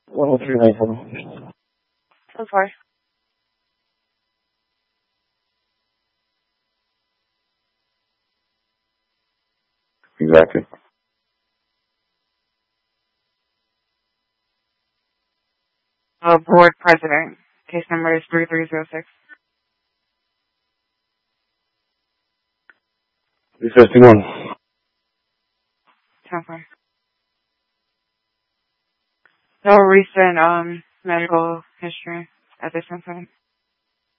10397. So far. Exactly. Board president. Case number is 3306. 351. So far. No recent medical history at this time.